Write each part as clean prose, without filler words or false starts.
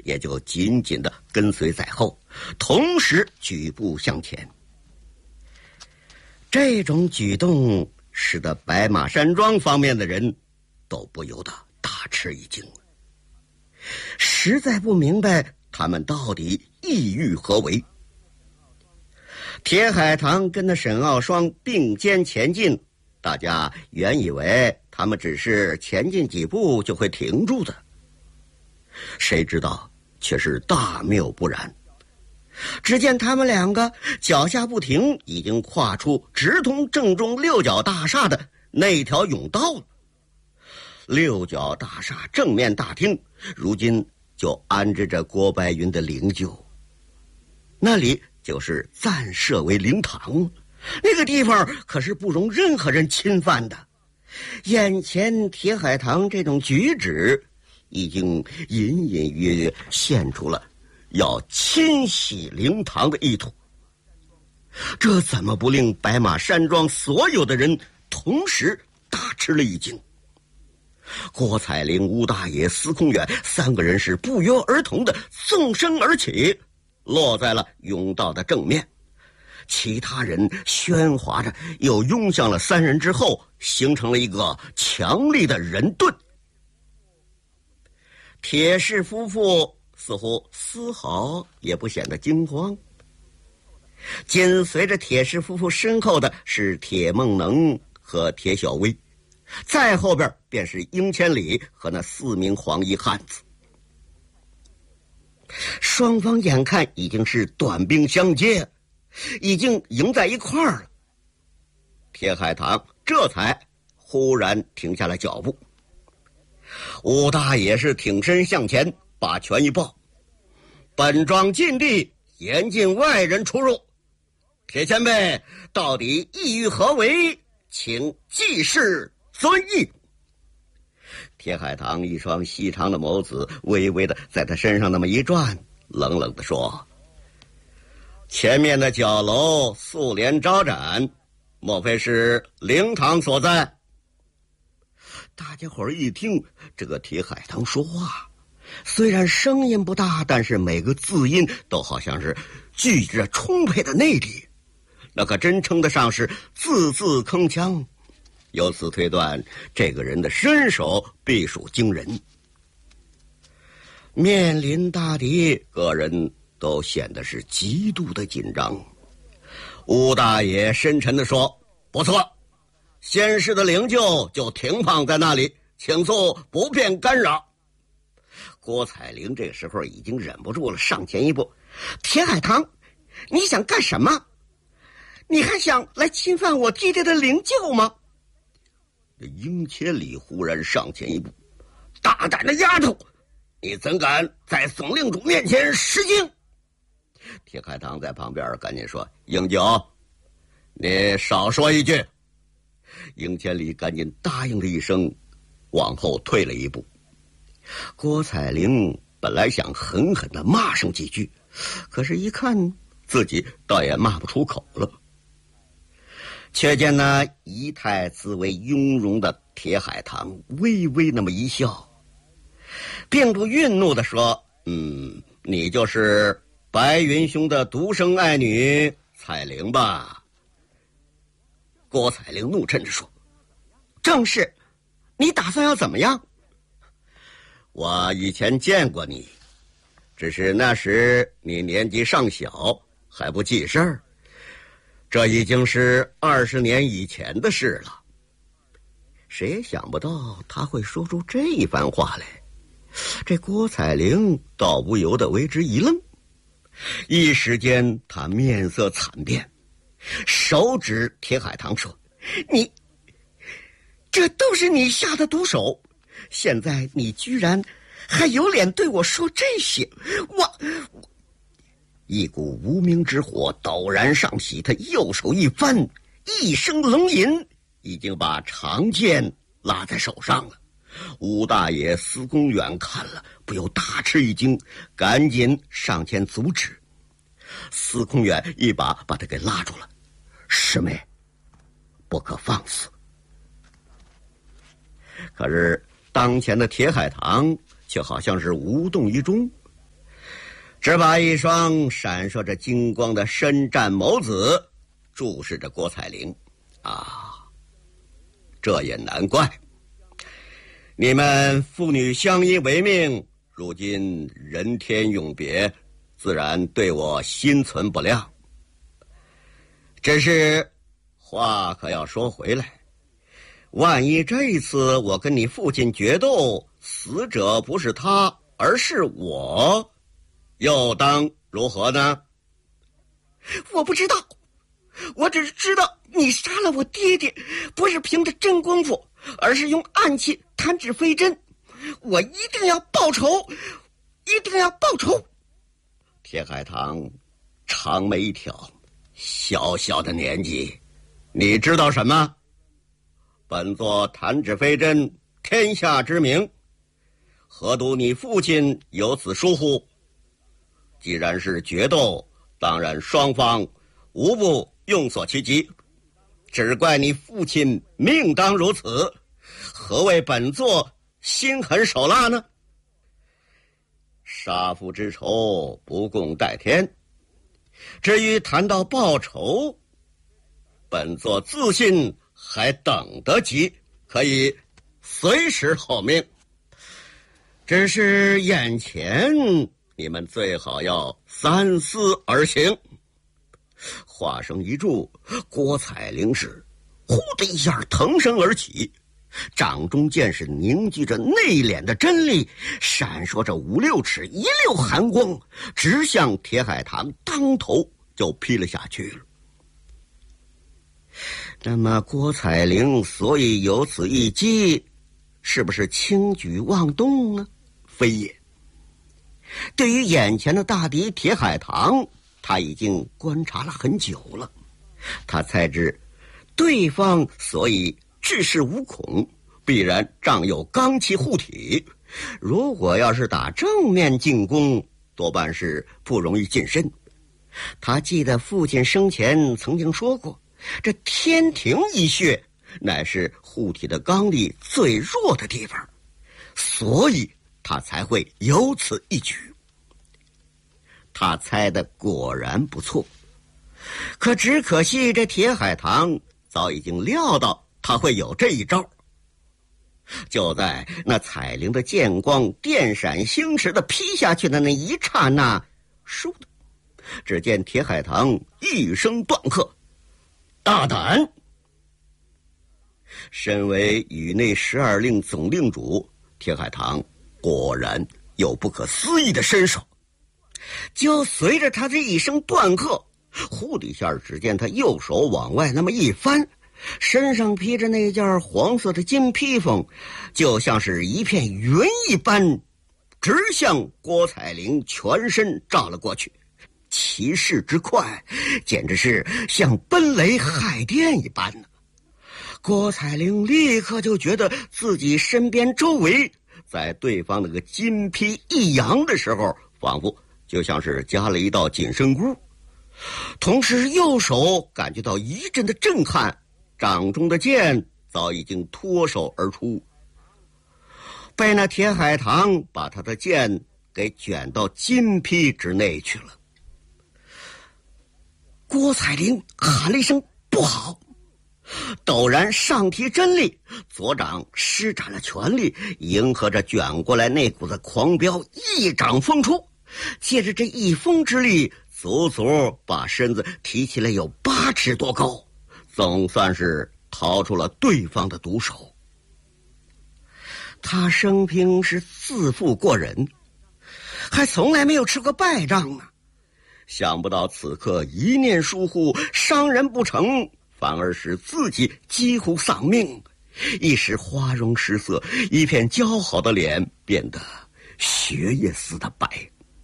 也就紧紧地跟随在后，同时举步向前。这种举动使得白马山庄方面的人都不由得大吃一惊，实在不明白他们到底意欲何为。铁海棠跟着沈傲霜并肩前进，大家原以为他们只是前进几步就会停住的，谁知道却是大谬不然。只见他们两个脚下不停，已经跨出直通正中六角大厦的那条甬道了。六角大厦正面大厅如今就安置着郭白云的灵柩，那里就是暂设为灵堂，那个地方可是不容任何人侵犯的。眼前铁海棠这种举止，已经隐隐约约现出了要清洗灵堂的意图，这怎么不令白马山庄所有的人同时大吃了一惊？郭彩玲、吴大爷、司空远三个人是不约而同的纵身而起，落在了甬道的正面。其他人喧哗着又拥向了三人之后，形成了一个强力的人盾。铁氏夫妇似乎丝毫也不显得惊慌，紧随着铁氏夫妇身后的是铁梦能和铁小薇，再后边便是英千里和那4名黄衣汉子。双方眼看已经是短兵相接，已经迎在一块儿了。铁海棠这才忽然停下了脚步。武大爷是挺身向前，把拳一抱：“本庄禁地，严禁外人出入。铁前辈到底意欲何为？请记事遵义。”铁海棠一双细长的眸子微微的在他身上那么一转，冷冷地说：“前面的角楼素帘招展，莫非是灵堂所在？”大家伙儿一听，这个铁海棠说话虽然声音不大，但是每个字音都好像是具着充沛的内力，那可真称得上是字字铿锵。由此推断，这个人的身手必属惊人。面临大敌，个人都显得是极度的紧张。吴大爷深沉地说：“不错，先师的灵柩就停放在那里，请速不便干扰。”郭彩玲这个时候已经忍不住了，上前一步：“铁海棠，你想干什么？你还想来侵犯我弟弟的灵柩吗？”英千里忽然上前一步：“大胆的丫头，你怎敢在总令主面前失敬？”铁海棠在旁边赶紧说：“英九，你少说一句。”英千里赶紧答应了一声，往后退了一步。郭彩玲本来想狠狠地骂上几句，可是一看自己倒也骂不出口了。却见那仪态自为雍容的铁海棠微微那么一笑，并不愠怒地说：“你就是白云兄的独生爱女彩玲吧？”郭彩玲怒嗔着说：“正是，你打算要怎么样？”“我以前见过你，只是那时你年纪尚小，还不记事儿。这已经是20年以前的事了。”谁也想不到他会说出这一番话来，这郭彩玲倒不由得为之一愣，一时间他面色惨变，手指铁海棠说：“你，这都是你下的毒手，现在你居然还有脸对我说这些，我……”一股无名之火陡然上袭，他右手一翻，一声冷饮，已经把长剑拉在手上了。吴大爷、司空远看了不由大吃一惊，赶紧上前阻止。司空远一把把他给拉住了：“师妹，不可放肆。”可是当前的铁海棠却好像是无动于衷， 只把一双闪烁着金光的深湛眸子注视着郭采灵。啊，这也难怪，你们父女相依为命，如今人天永别，自然对我心存不谅。只是话可要说回来，万一这一次我跟你父亲决斗，死者不是他，而是我，又当如何呢？ 我不知道，我只是知道你杀了我爹爹，不是凭着真功夫，而是用暗器弹指飞针。我一定要报仇，一定要报仇。 铁海棠长眉一挑，小小的年纪，你知道什么？本座弹指飞针，天下知名，何独你父亲有此疏忽？既然是决斗，当然双方无不用所其极，只怪你父亲命当如此，何谓本座心狠手辣呢？杀父之仇，不共戴天。至于谈到报仇，本座自信还等得及，可以随时候命。只是眼前你们最好要三思而行。话声一住，郭采灵是呼的一下腾身而起，掌中剑是凝聚着内敛的真力，闪烁着5-6尺一溜寒光，直向铁海棠当头就劈了下去了。那么郭采灵所以有此一击，是不是轻举妄动呢？非也。对于眼前的大敌铁海棠，他已经观察了很久了。他猜知对方所以至事无恐，必然仗有罡气护体，如果要是打正面进攻，多半是不容易近身。他记得父亲生前曾经说过，这天庭一穴乃是护体的罡力最弱的地方，所以他才会有此一举。他猜的果然不错，可只可惜这铁海棠早已经料到他会有这一招。就在那彩灵的剑光电闪星驰的劈下去的那一刹那，倏的，只见铁海棠一声断喝：“大胆！”身为宇内12令总令主，铁海棠果然有不可思议的身手。就随着他这一声断喝，呼的一下，只见他右手往外那么一翻，身上披着那件黄色的金披风，就像是一片云一般，直向郭采灵全身照了过去。其势之快，简直是像奔雷骇电一般呢。郭采灵立刻就觉得自己身边周围，在对方那个金披一扬的时候，仿佛就像是加了一道紧身箍。同时右手感觉到一阵的震撼，掌中的剑早已经脱手而出，被那铁海棠把他的剑给卷到金披之内去了。郭采灵喊了一声不好，陡然上提真力，左掌施展了全力，迎合着卷过来那股子狂飙，一掌封出，借着这一风之力，足足把身子提起来有8尺多高，总算是逃出了对方的毒手。他生平是自负过人，还从来没有吃过败仗呢。想不到此刻一念疏忽，伤人不成，反而使自己几乎丧命，一时花容失色，一片姣好的脸变得血液似的白。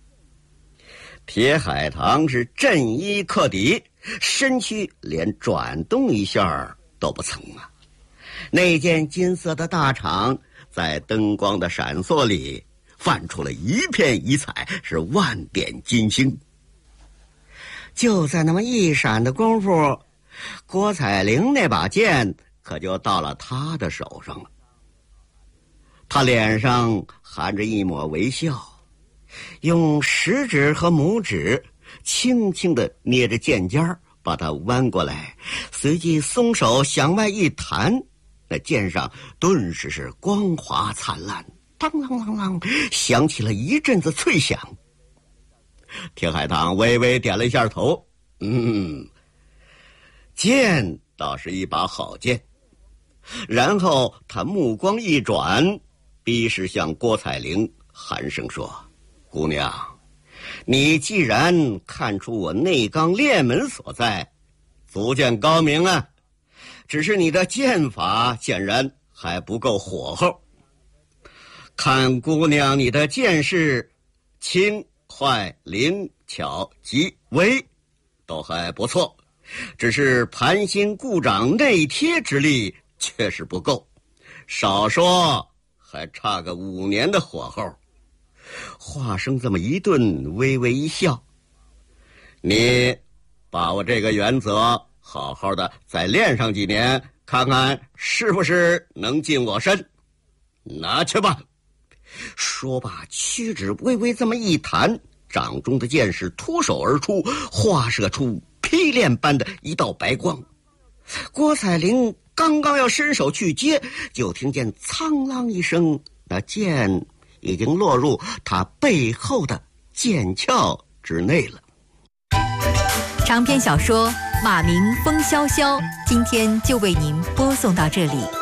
铁海棠是震衣克敌，身躯连转动一下都不曾啊。那件金色的大氅在灯光的闪烁里泛出了一片异彩，是万点金星。就在那么一闪的功夫，郭采灵那把剑可就到了他的手上了。他脸上含着一抹微笑， 用食指和拇指轻轻地捏着剑尖儿，把它弯过来，随即松手向外一弹，那剑上顿时是光华灿烂，当啷啷啷，响起了一阵子脆响。铁海棠微微点了一下头，剑倒是一把好剑。然后他目光一转，逼视向郭采玲，寒声说：“姑娘，你既然看出我内刚练门所在，足见高明啊。只是你的剑法显然还不够火候。看姑娘你的剑势轻快灵巧极微，都还不错，只是盘心固掌内贴之力确实不够，少说还差个5年的火候。”话声这么一顿，微微一笑：“你把握这个原则，好好的再练上几年，看看是不是能近我身。拿去吧。”说罢，屈指微微这么一弹，掌中的剑是脱手而出，划射出劈炼般的一道白光。郭采玲刚刚要伸手去接，就听见苍啷一声，那剑已经落入他背后的剑鞘之内了。 长篇小说《马鸣风萧萧》今天就为您播送到这里。